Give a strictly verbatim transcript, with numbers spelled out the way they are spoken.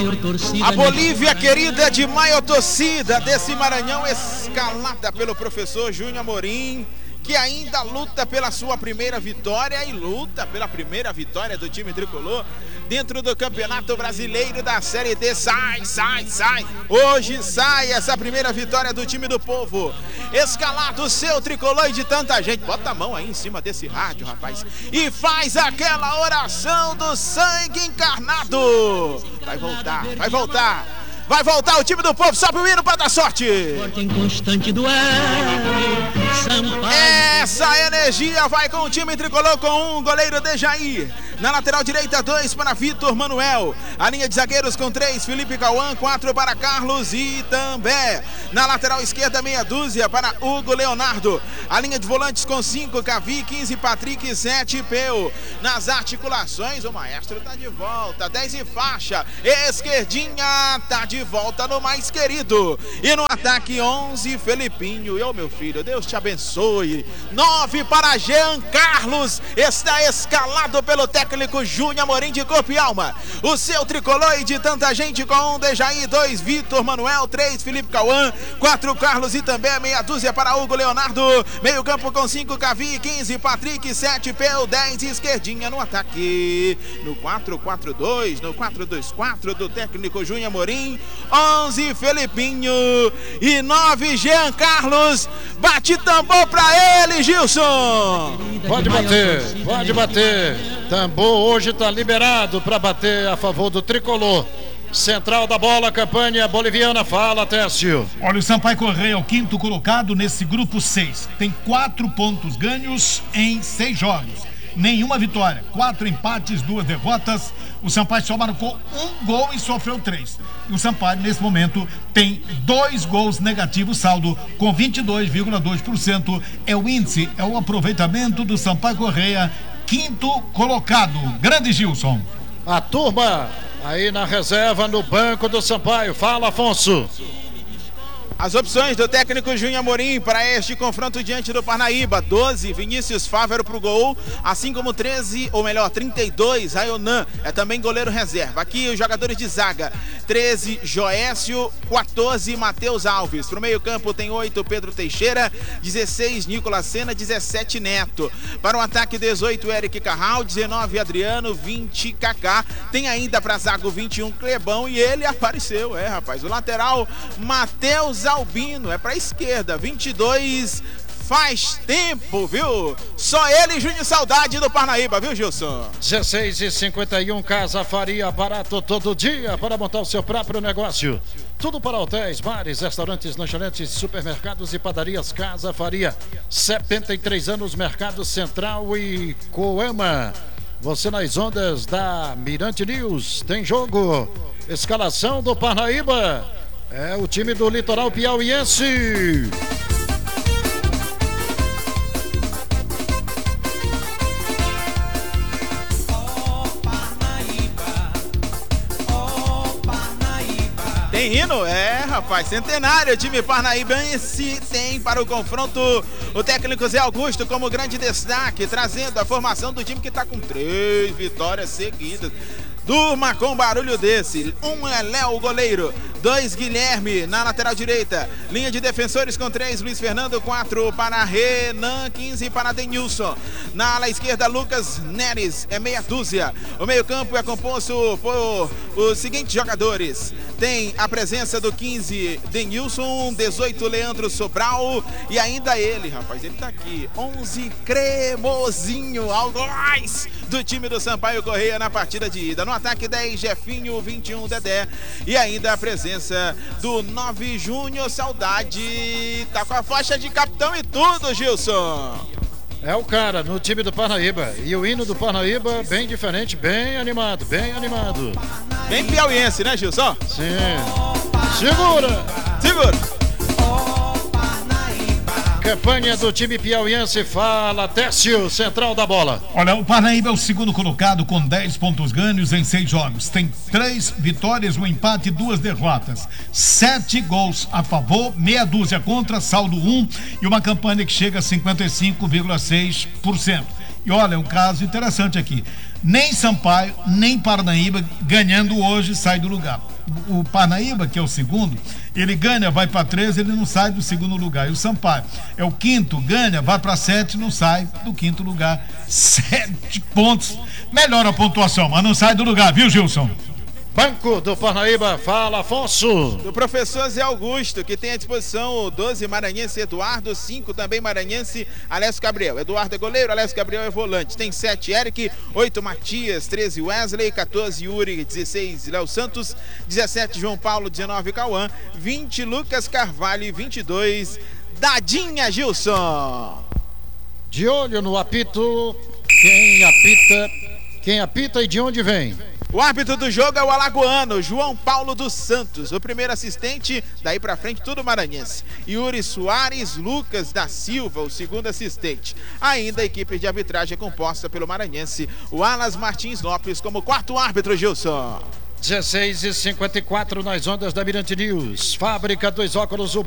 A Bolívia querida de maior torcida desse Maranhão, escalada pelo professor Júnior Amorim, que ainda luta pela sua primeira vitória e luta pela primeira vitória do time tricolor dentro do Campeonato Brasileiro da Série D. Sai, sai, sai. Hoje sai essa primeira vitória do time do povo. Escalado o seu tricolor e de tanta gente. Bota a mão aí em cima desse rádio, rapaz, e faz aquela oração do sangue encarnado. Vai voltar, vai voltar. Vai voltar o time do povo, sobe o hino para dar sorte. Essa energia vai com o time tricolor com um goleiro Dejaí. Na lateral direita, dois para Vitor Manuel. A linha de zagueiros com três, Felipe Cauã, quatro para Carlos Itambé. Na lateral esquerda, meia dúzia para Hugo Leonardo. A linha de volantes com cinco, Cavi, quinze, Patrick, sete, Peu. Nas articulações, o maestro tá de volta, dez e faixa. Esquerdinha tá de volta no mais querido. E no ataque, onze, Felipinho. E ô meu filho, Deus te abençoe. nove para Jean Carlos. Está escalado pelo técnico Júnior Amorim de corpo e alma. O seu tricolor e de tanta gente com um Dejaí, dois Vitor Manuel, três Felipe Cauã, quatro Carlos e também meia dúzia para Hugo Leonardo. Meio campo com cinco, Cavi, quinze, Patrick, sete, Peu, dez, esquerdinha no ataque. No quatro quatro dois, no quatro dois quatro do técnico Júnior Amorim, onze Felipinho e nove Jean Carlos. Bate tambor pra ele, Gilson. Pode bater, pode bater. Tambor hoje está liberado para bater a favor do tricolor. Central da bola, campanha boliviana. Fala, Técio. Olha, o Sampaio Correia é o quinto colocado nesse grupo seis. Tem quatro pontos ganhos em seis jogos. Nenhuma vitória, quatro empates, duas derrotas. O Sampaio só marcou um gol e sofreu três. E o Sampaio, nesse momento, tem dois gols negativos, saldo com vinte e dois vírgula dois por cento. É o índice, é o aproveitamento do Sampaio Correia, quinto colocado. Grande Gilson. A turma aí na reserva, no banco do Sampaio. Fala, Afonso. As opções do técnico Júnior Amorim para este confronto diante do Parnaíba: doze, Vinícius Fávero pro gol, assim como treze, ou melhor, trinta e dois, Raionan, é também goleiro reserva. Aqui os jogadores de zaga: treze, Joécio, quatorze, Matheus Alves. Pro meio campo tem oito, Pedro Teixeira, dezesseis, Nicolas Sena, dezessete, Neto. Para o ataque, dezoito, Eric Carral, dezenove, Adriano, vinte, Kaká. Tem ainda para zago vinte e um, Clebão, e ele apareceu, é rapaz, o lateral Matheus Albino, é pra esquerda, vinte e dois, faz tempo, viu? Só ele e Júnior Saudade do Parnaíba, viu, Gilson? dezesseis e cinquenta e um, Casa Faria, barato todo dia para montar o seu próprio negócio. Tudo para hotéis, bares, restaurantes, lanchonetes, supermercados e padarias. Casa Faria, setenta e três anos, Mercado Central e Coama. Você nas ondas da Mirante News. Tem jogo, escalação do Parnaíba. É o time do litoral piauiense. Tem hino? É, rapaz, centenário. O time parnaíbense tem para o confronto o técnico Zé Augusto como grande destaque, trazendo a formação do time que está com três vitórias seguidas. Durma com barulho desse. Um é Léo, o goleiro. Dois, Guilherme, na lateral direita. Linha de defensores com três, Luiz Fernando. Quatro para Renan, quinze para Denilson. Na ala esquerda, Lucas Neres, é meia dúzia. O meio campo é composto por os seguintes jogadores. Tem a presença do quinze, Denilson. dezoito, Leandro Sobral. E ainda ele, rapaz, ele tá aqui. onze, Cremosinho, algo mais do time do Sampaio Correia na partida de ida. No ataque, dez, Jefinho, vinte e um, Dedé. E ainda a presença do nove, Júnior Saudade. Tá com a faixa de capitão e tudo, Gilson. É o cara no time do Parnaíba. E o hino do Parnaíba bem diferente, bem animado, bem animado. Bem piauiense, né, Gilson? Sim. Segura! Segura! Campanha do time piauiense. Fala, Técio, central da bola. Olha, o Parnaíba é o segundo colocado com dez pontos ganhos em seis jogos. Tem três vitórias, um empate e duas derrotas. Sete gols a favor, meia dúzia contra, saldo um, e uma campanha que chega a cinquenta e cinco vírgula seis por cento. E olha, um caso interessante aqui. Nem Sampaio, nem Parnaíba ganhando hoje sai do lugar. O Parnaíba, que é o segundo, ele ganha, vai para treze, ele não sai do segundo lugar. E o Sampaio é o quinto, ganha, vai para sete, não sai do quinto lugar. Sete pontos. Melhora a pontuação, mas não sai do lugar, viu, Gilson? Banco do Parnaíba, fala, Afonso. Do professor Zé Augusto, que tem à disposição o doze Maranhense Eduardo, cinco também Maranhense Alessio Gabriel. Eduardo é goleiro, Alessio Gabriel é volante. Tem sete Eric, oito Matias, treze Wesley, quatorze Yuri, dezesseis Léo Santos, dezessete João Paulo, dezenove Cauã, vinte Lucas Carvalho e vinte e dois Dadinha Gilson. De olho no apito, quem apita, quem apita e de onde vem? O árbitro do jogo é o alagoano João Paulo dos Santos. O primeiro assistente, daí pra frente tudo maranhense. Yuri Soares Lucas da Silva, o segundo assistente. Ainda a equipe de arbitragem é composta pelo maranhense o Alas Martins Lopes como quarto árbitro, Gilson. dezesseis e cinquenta e quatro nas ondas da Mirante News. Fábrica dos óculos, o